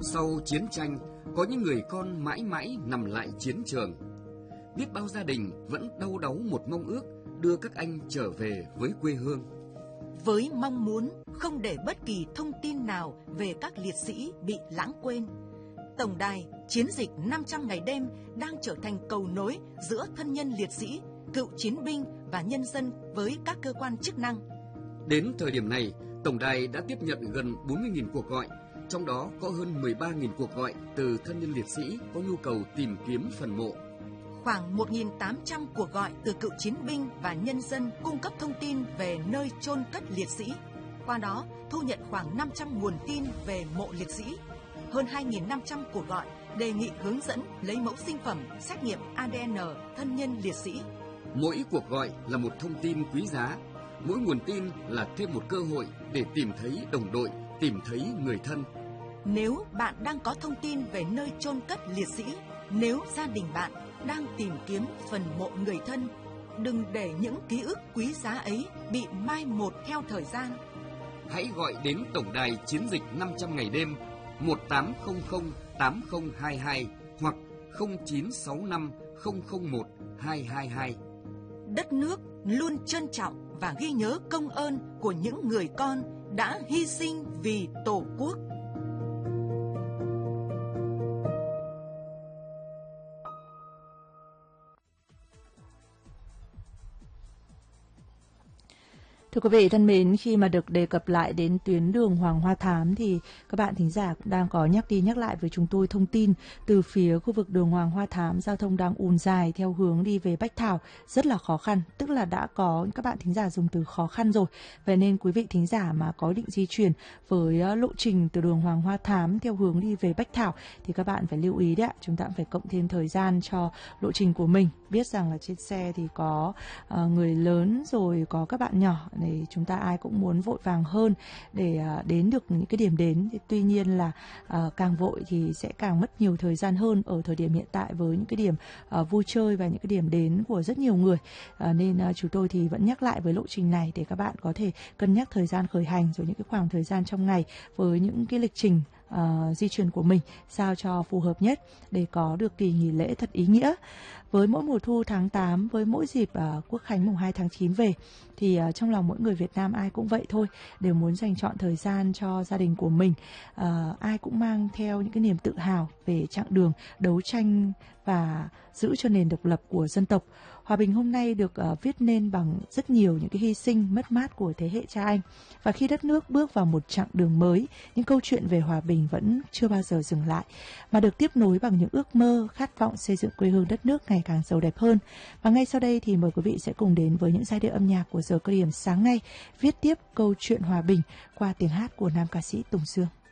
Sau chiến tranh, có những người con mãi mãi nằm lại chiến trường. Biết bao gia đình vẫn đau đáu một mong ước đưa các anh trở về với quê hương. Với mong muốn không để bất kỳ thông tin nào về các liệt sĩ bị lãng quên, Tổng đài Chiến dịch 500 ngày đêm đang trở thành cầu nối giữa thân nhân liệt sĩ, cựu chiến binh và nhân dân với các cơ quan chức năng. Đến thời điểm này, Tổng đài đã tiếp nhận gần 40.000 cuộc gọi, trong đó có hơn 13.000 cuộc gọi từ thân nhân liệt sĩ có nhu cầu tìm kiếm phần mộ. Khoảng 1.800 cuộc gọi từ cựu chiến binh và nhân dân cung cấp thông tin về nơi chôn cất liệt sĩ. Qua đó, thu nhận khoảng 500 nguồn tin về mộ liệt sĩ. Hơn 2.500 cuộc gọi đề nghị hướng dẫn lấy mẫu sinh phẩm, xét nghiệm ADN thân nhân liệt sĩ. Mỗi cuộc gọi là một thông tin quý giá, mỗi nguồn tin là thêm một cơ hội để tìm thấy đồng đội, tìm thấy người thân. Nếu bạn đang có thông tin về nơi chôn cất liệt sĩ, nếu gia đình bạn đang tìm kiếm phần mộ người thân, đừng để những ký ức quý giá ấy bị mai một theo thời gian. Hãy gọi đến Tổng đài Chiến dịch 500 ngày đêm 1800 8022 hoặc 0965 001 222. Đất nước luôn trân trọng và ghi nhớ công ơn của những người con đã hy sinh vì Tổ quốc. Thưa quý vị thân mến, khi mà được đề cập lại đến tuyến đường Hoàng Hoa Thám thì các bạn thính giả cũng đang có nhắc đi nhắc lại với chúng tôi thông tin từ phía khu vực đường Hoàng Hoa Thám, giao thông đang ùn dài theo hướng đi về Bách Thảo, rất là khó khăn, tức là đã có các bạn thính giả dùng từ khó khăn rồi. Vậy nên quý vị thính giả mà có định di chuyển với lộ trình từ đường Hoàng Hoa Thám theo hướng đi về Bách Thảo thì các bạn phải lưu ý đấy ạ, chúng ta cũng phải cộng thêm thời gian cho lộ trình của mình. Biết rằng là trên xe thì có người lớn rồi có các bạn nhỏ, để chúng ta ai cũng muốn vội vàng hơn để đến được những cái điểm đến. Tuy nhiên là càng vội thì sẽ càng mất nhiều thời gian hơn ở thời điểm hiện tại với những cái điểm vui chơi và những cái điểm đến của rất nhiều người. Nên chúng tôi thì vẫn nhắc lại với lộ trình này để các bạn có thể cân nhắc thời gian khởi hành rồi những cái khoảng thời gian trong ngày với những cái lịch trình di chuyển của mình sao cho phù hợp nhất để có được kỳ nghỉ lễ thật ý nghĩa. Với mỗi mùa thu tháng 8, với mỗi dịp Quốc khánh mùng 2 tháng 9 về thì trong lòng mỗi người Việt Nam ai cũng vậy thôi, đều muốn dành trọn thời gian cho gia đình của mình. Ai cũng mang theo những cái niềm tự hào về chặng đường đấu tranh và giữ cho nền độc lập của dân tộc. Hòa bình hôm nay được viết nên bằng rất nhiều những cái hy sinh mất mát của thế hệ cha anh. Và khi đất nước bước vào một chặng đường mới, những câu chuyện về hòa bình vẫn chưa bao giờ dừng lại, mà được tiếp nối bằng những ước mơ, khát vọng xây dựng quê hương đất nước ngày càng giàu đẹp hơn. Và ngay sau đây thì mời quý vị sẽ cùng đến với những giai điệu âm nhạc của giờ cao điểm sáng nay, viết tiếp câu chuyện hòa bình qua tiếng hát của nam ca sĩ Tùng Dương.